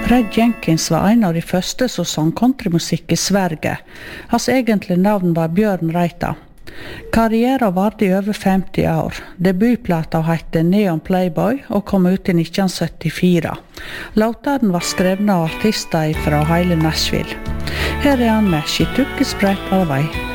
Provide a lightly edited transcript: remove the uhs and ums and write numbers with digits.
Red Jenkins var en av de første som sang countrymusikk i Sverige. Hans egentlige navn var Bjørn Reita. Karrieren varte i over 50 år. Debutplata hette Neon Playboy og kom ut i 1974. Låtene var skrevet av artister fra hele Nashville. Her er han med She Took a Sprite Away.